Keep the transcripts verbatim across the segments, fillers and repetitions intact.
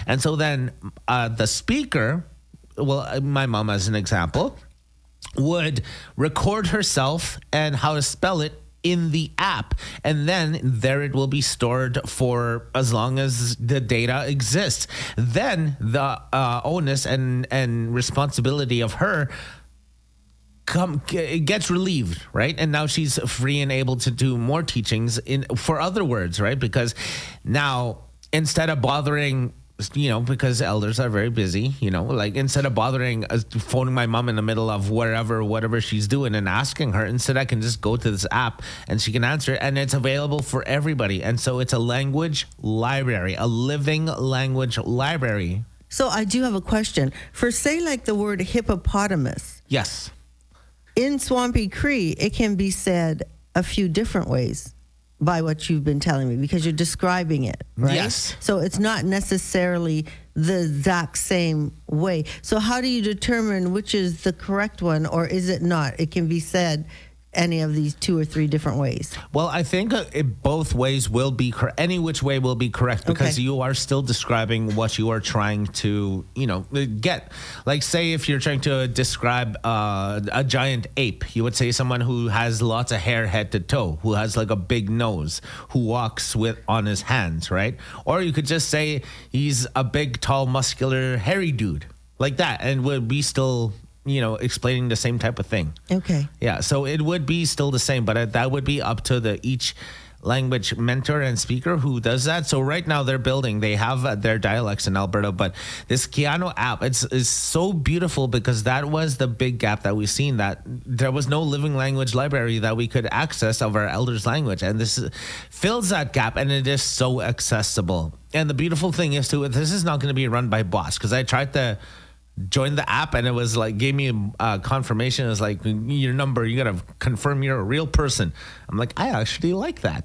And so then uh, the speaker, well, my mom as an example, would record herself and how to spell it in the app, and then there it will be stored for as long as the data exists. Then the uh, onus and and responsibility of her come it gets relieved, right? And now she's free and able to do more teachings in for other words, right? Because now instead of bothering, you know, because elders are very busy, you know, like instead of bothering uh, phoning my mom in the middle of whatever, whatever she's doing and asking her, instead I can just go to this app and she can answer it, and it's available for everybody. And so it's a language library, a living language library. So I do have a question. For say like the word hippopotamus. Yes. In Swampy Cree, it can be said a few different ways by what you've been telling me, because you're describing it, right? Yes. So it's not necessarily the exact same way. So how do you determine which is the correct one, or is it not? It can be said any of these two or three different ways. Well, I think uh, it, both ways will be correct. Any which way will be correct, because Okay. you are still describing what you are trying to, you know, get. Like, say if you're trying to describe uh, a giant ape, you would say someone who has lots of hair head to toe, who has like a big nose, who walks with on his hands, right? Or you could just say he's a big, tall, muscular, hairy dude, like that, and would be still, you know, explaining the same type of thing. Okay. Yeah, so it would be still the same, but uh, that would be up to the each language mentor and speaker who does that. So right now they're building, they have uh, their dialects in Alberta, but this Keanu app, it's is so beautiful, because that was the big gap that we've seen, that there was no living language library that we could access of our elders' language, and this is, fills that gap, and it is so accessible. And the beautiful thing is too, this is not going to be run by bots, because I tried to joined the app and it was like, gave me a uh, confirmation. It was like, your number, you got to confirm you're a real person. I'm like, I actually like that.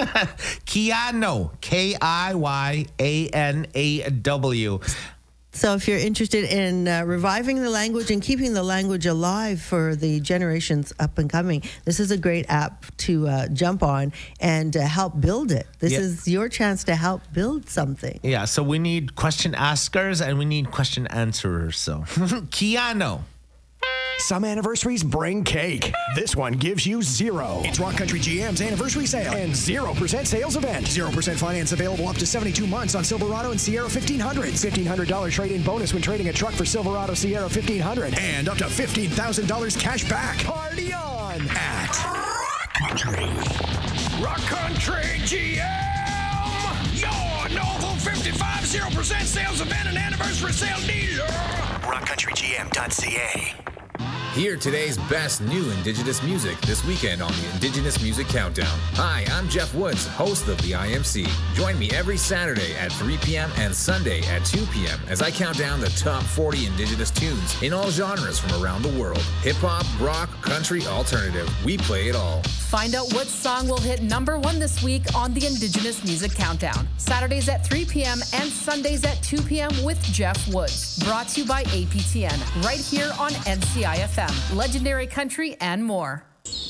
Keanu, K I Y A N A W. So if you're interested in uh, reviving the language and keeping the language alive for the generations up and coming, this is a great app to uh, jump on and uh, help build it. This Yeah. is your chance to help build something. Yeah, so we need question askers and we need question answerers. So, Keanu. Some anniversaries bring cake. This one gives you zero. It's Rock Country G M's anniversary sale and zero percent sales event. zero percent finance available up to seventy-two months on Silverado and Sierra fifteen hundred. fifteen hundred dollars trade-in bonus when trading a truck for Silverado Sierra fifteen hundred. And up to fifteen thousand dollars cash back. Party on at Rock Country. Rock Country G M, your Novel fifty-five zero percent sales event and anniversary sale dealer. rock country g m dot c a. Hear today's best new Indigenous music this weekend on the Indigenous Music Countdown. Hi, I'm Jeff Woods, host of the I M C. Join me every Saturday at three p.m. and Sunday at two p.m. as I count down the top forty Indigenous tunes in all genres from around the world. Hip-hop, rock, country, alternative. We play it all. Find out what song will hit number one this week on the Indigenous Music Countdown. Saturdays at three p.m. and Sundays at two p.m. with Jeff Woods. Brought to you by A P T N, right here on N C I F M. Legendary country and more.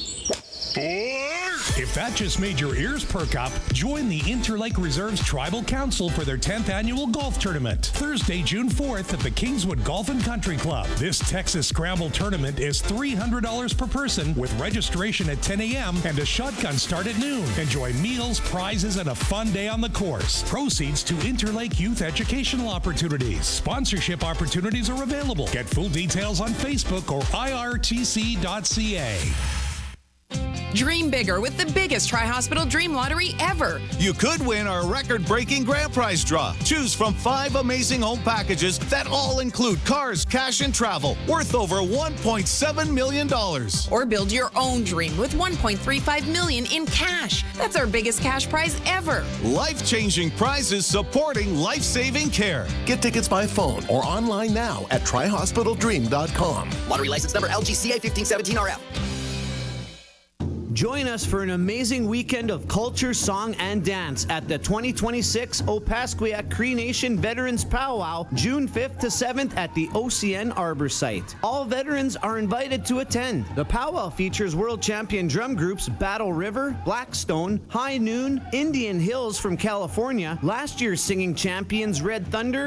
If that just made your ears perk up, join the Interlake Reserves Tribal Council for their tenth annual golf tournament. Thursday, June fourth at the Kingswood Golf and Country Club. This Texas Scramble tournament is three hundred dollars per person with registration at ten a.m. and a shotgun start at noon. Enjoy meals, prizes, and a fun day on the course. Proceeds to Interlake Youth Educational Opportunities. Sponsorship opportunities are available. Get full details on Facebook or I R T C dot C A. Dream bigger with the biggest Tri-Hospital Dream Lottery ever. You could win our record-breaking grand prize draw. Choose from five amazing home packages that all include cars, cash, and travel worth over one point seven million dollars. Or build your own dream with one point three five million dollars in cash. That's our biggest cash prize ever. Life-changing prizes supporting life-saving care. Get tickets by phone or online now at tri hospital dream dot com. Lottery license number L G C A fifteen seventeen R F. Join us for an amazing weekend of culture, song, and dance at the twenty twenty-six Opaskwayak Cree Nation Veterans Powwow, June fifth to seventh at the O C N Arbor site. All veterans are invited to attend. The powwow features world champion drum groups Battle River, Blackstone, High Noon, Indian Hills from California, last year's singing champions Red Thunder,